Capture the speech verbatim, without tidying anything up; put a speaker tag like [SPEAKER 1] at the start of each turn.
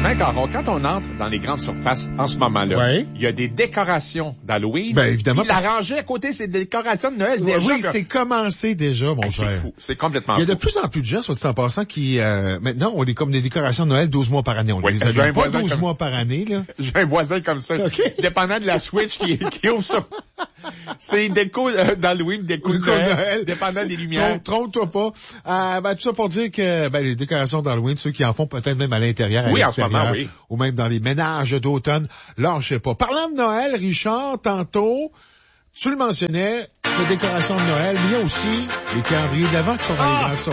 [SPEAKER 1] D'accord. Donc, quand on entre dans les grandes surfaces en ce moment-là,
[SPEAKER 2] ouais.
[SPEAKER 1] il y a des décorations d'Halloween.
[SPEAKER 2] Ben, évidemment.
[SPEAKER 1] Puis la rangée à côté, c'est des décorations de Noël.
[SPEAKER 2] Ouais,
[SPEAKER 1] déjà,
[SPEAKER 2] oui,
[SPEAKER 1] que...
[SPEAKER 2] c'est commencé déjà, mon
[SPEAKER 1] hey,
[SPEAKER 2] cher.
[SPEAKER 1] C'est fou. C'est complètement
[SPEAKER 2] Il y a
[SPEAKER 1] fou.
[SPEAKER 2] de plus en plus de gens, soit dit en passant, qui, euh, maintenant, on est comme des décorations de Noël douze mois par année. On
[SPEAKER 1] oui,
[SPEAKER 2] les a pas douze
[SPEAKER 1] comme...
[SPEAKER 2] mois par année, là.
[SPEAKER 1] J'ai un voisin comme ça.
[SPEAKER 2] Okay.
[SPEAKER 1] Dépendant de la Switch qui, qui ouvre ça. C'est déco euh, d'Halloween, déco de Noël, Noël, dépendant des lumières.
[SPEAKER 2] Trompe-toi pas. Euh, ben, tout ça pour dire que ben, les décorations d'Halloween, ceux qui en font peut-être même à l'intérieur, à
[SPEAKER 1] oui,
[SPEAKER 2] l'extérieur,
[SPEAKER 1] en ce moment, oui.
[SPEAKER 2] ou même dans les ménages d'automne, lâchez pas. Parlant de Noël, Richard, tantôt, tu le mentionnais, les décorations de Noël, mais il y a aussi les calendriers d'avant qui sont dans ah, les grandes